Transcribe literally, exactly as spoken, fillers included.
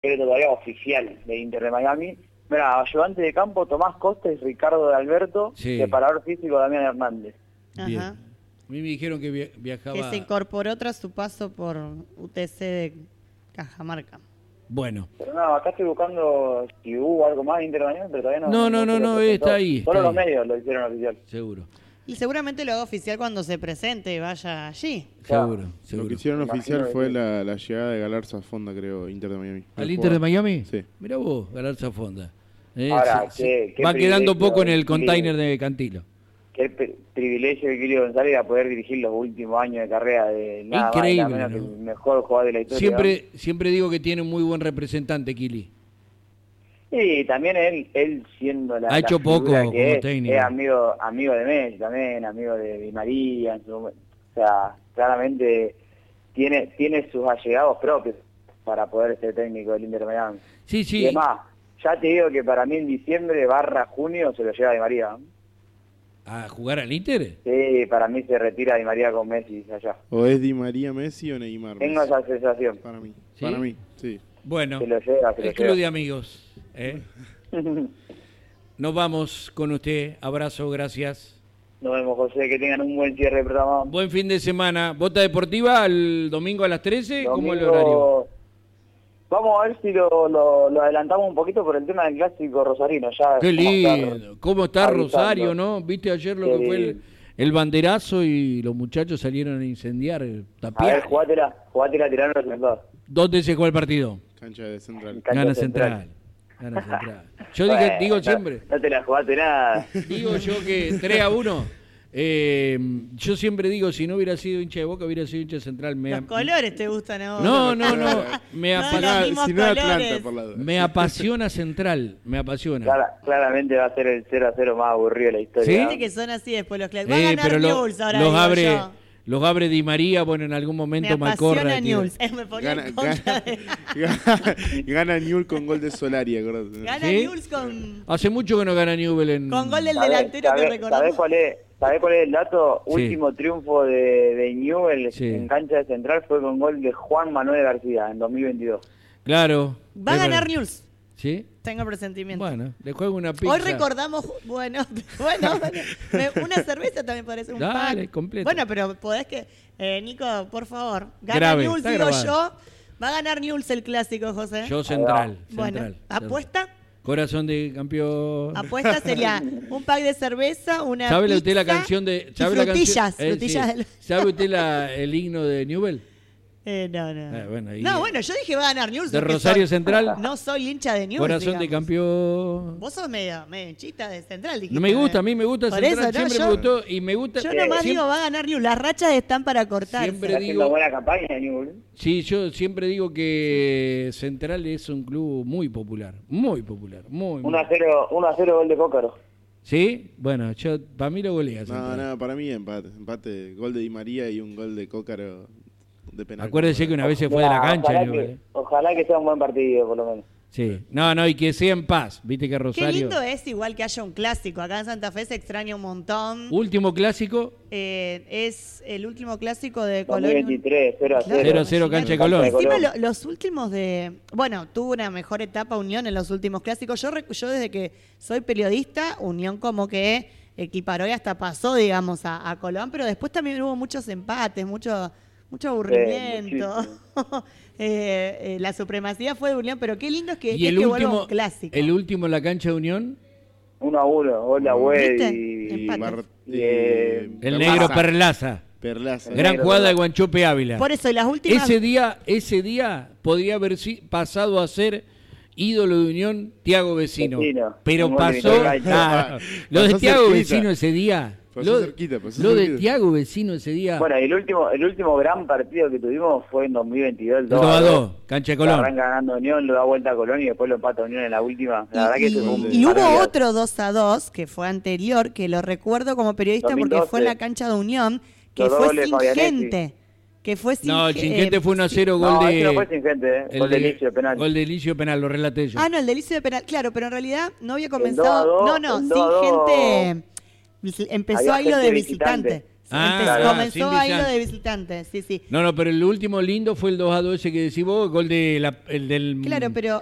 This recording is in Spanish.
todavía oficial de Inter de Miami. Mira, ayudante de campo Tomás Costa y Ricardo de Alberto, Sí. preparador físico Damián Hernández. Bien. Ajá. A mí me dijeron que via- viajaba... Que se incorporó tras su paso por U T C de Cajamarca. Bueno. Pero no, acá estoy buscando si hubo algo más de Inter de Miami, pero todavía no. No, no, no, se lo no, presentó. está ahí, Solo está los ahí. medios lo hicieron oficial. Seguro. Y seguramente lo haga oficial cuando se presente y vaya allí. Claro. Seguro, Lo seguro. que hicieron Imagino oficial que fue sí. la, la llegada de Galarza a Fonda, creo, Inter de Miami. ¿Al El Inter de jugador. Miami? Sí. Mirá vos, Galarza Fonda. Eh, Ahora, se- qué- se- qué va quedando privilegio, poco en el Kili. container de Cantilo. Qué pri- privilegio de Kili González a poder dirigir los últimos años de carrera de nada Increíble, más y nada menos ¿no? que el mejor jugador de la historia. Siempre, siempre digo que tiene un muy buen representante, Kili. Y también él, él siendo la, Ha la hecho poco figura como que es, técnico. es amigo, amigo de Messi también, amigo de Di María, en su momento. O sea, claramente tiene, tiene sus allegados propios para poder ser técnico del Inter de Miami. Sí, Y sí. además, ya te digo que para mí en diciembre barra junio se lo lleva Di María. ¿A jugar al Inter? Sí, para mí se retira Di María con Messi allá. O es Di María Messi o Neymar Tengo Messi. esa sensación. Para mí, ¿Sí? para mí, sí. Bueno, Se lo lleva, se lo el club lleva. de amigos. ¿eh? Nos vamos con usted. Abrazo, gracias. Nos vemos, José, que tengan un buen cierre de programa. Buen fin de semana. ¿Bota deportiva el domingo a las trece? ¿Cómo es el Domingo- horario? Vamos a ver si lo, lo, lo adelantamos un poquito por el tema del clásico rosarino. Ya Qué vamos a estar lindo. ¿Cómo está avisando. Rosario, no? ¿Viste ayer lo Qué que fue el, lindo. el banderazo y los muchachos salieron a incendiar el A ver, tapial? jugátela, jugátela tirando el centro. ¿Dónde se juega el partido? Cancha de Central. Cancha Gana Central. Central. Gana Central. Yo dije, Bueno, digo no- siempre, No te la jugaste nada. digo yo que tres a uno. Eh, yo siempre digo, si no hubiera sido hincha de Boca, hubiera sido hincha de Central. Me, Los colores te gustan a vos. no, no, no. Me, No, apa- los Ah, mismos si no Atlanta, colores. por la duda. me apasiona Central. Me apasiona. Clara- claramente va a ser el cero a cero más aburrido de la historia. ¿Sí? ¿no? Viste que son así después los clásicos. Va a Eh, ganar pero lo- Newell's ahora, los digo abre yo. los abre Di María, bueno, en algún Me momento apasiona Malcorra. tira. Newell's. Eh, me ponía Gana, en contra gana, de... gana, gana Newell con gol de Solari, acordate. Gana ¿Sí? Newell's con, Hace mucho que no gana Newell en... con gol del ¿Sabés- delantero que sabés- recordamos. ¿Sabés cuál es? ¿Sabés cuál es el dato? Sí. Último triunfo de, de Newell Sí. en cancha de Central fue con gol de Juan Manuel García en dos mil veintidós. Claro. Va a es ganar verdad. Newell's. ¿Sí? Tengo presentimiento. Bueno, le juego una pizza. Hoy recordamos, bueno, bueno, bueno, me- una cerveza también parece un Dale, pack. completo. Bueno, pero podés que, eh, Nico, por favor, gana Grave, Newell's, está digo grabado. yo. Va a ganar Newell's el clásico, José. Yo Central. bueno, Central. apuesta. Corazón de campeón. Apuesta sería un pack de cerveza, una ¿Sabe pizza usted la canción de... y ¿sabe la frutillas, canción? Eh, frutillas sí. del- ¿Sabe usted la- el himno de Newell? Eh, no, no. Eh, bueno, ahí- no, bueno, yo dije va a ganar Newell's. De porque Rosario soy- Central. No soy hincha de Newell's, Corazón de digamos. campeón. Vos sos medio, medio hinchita de Central, dijiste. No me gusta, a mí me gusta Por Central, eso, no, siempre yo- me gustó y me gusta... Yo nomás siempre- digo va a ganar Newell's. Las rachas están para cortar. Siempre Está haciendo digo- buena campaña de Newell. Sí, yo siempre digo que Central es un club muy popular, muy popular, muy, muy. uno a cero gol de Cócaro. ¿Sí? Bueno, yo para mí lo golea No, Central. no, para mí empate. Empate, gol de Di María y un gol de Cócaro de penal. Acuérdese que una vez se fue de la Nah, cancha. Ojalá, Newell, que, ¿eh? ojalá que sea un buen partido, por lo menos. Sí, no, no, y que sea en paz. Viste que Qué Rosario... lindo es igual que haya un clásico. Acá en Santa Fe se extraña un montón. Último clásico, Eh, es el último clásico de dos Colón. mil veintitrés, cero a cero. cero a cero cancha de Colón. Encima lo- los últimos de... Bueno, tuvo una mejor etapa Unión en los últimos clásicos. Yo, rec- yo desde que soy periodista, Unión como que equiparó y hasta pasó, digamos, a, a Colón, pero después también hubo muchos empates, mucho, mucho aburrimiento. Eh, eh, la supremacía fue de Unión, pero qué lindo es que, Y que, el que vuelva último, un clásico. el último en la cancha de Unión, uno a uno, gol de Agüed ¿Viste? y... Empate. Bar- y, eh, el Perlaza. negro Perlaza. Perlaza. Gran negro, jugada de ¿verdad? Guanchope Ávila. Por eso, y las últimas... Ese día, ese día podría haber si- pasado a ser ídolo de Unión Tiago Vecino. Vecino. Pero Un gol de pasó. Nicolás. Ah, lo de Pasó Tiago cerquita. Vecino ese día. Pasó Lo, cerquita, pasó lo de cerquita. Tiago Vecino ese día. Bueno, y el último, el último gran partido que tuvimos fue en dos mil veintidós, el dos a dos, cancha de Colón. Arranca ganando Unión, lo da vuelta a Colón y después lo empata Unión en la última. La verdad Y, que eso fue un y hubo maravilloso. otro dos a dos que fue anterior, que lo recuerdo como periodista dos mil porque doce. fue en la cancha de Unión, que Los dos fue goles de sin Fabianetti. gente. Que fue sin No, el ge- Chinquete eh, fue uno a cero, No, gol de. ese no fue sin gente, ¿eh? el Gol de de- inicio de penal. Gol de inicio de penal, lo relaté yo. Ah, no, el delicio de penal. Claro, pero en realidad no había dos a comenzado. dos, No, no, el sin dos a dos. gente. visi- Empezó Había ahí lo gente de visitante. visitante. Ah, Empe- claro, comenzó sin ahí lo visitante. de visitante, sí, sí. No, no, pero el último lindo fue el dos a dos ese que decís vos, gol de la, el del Claro, pero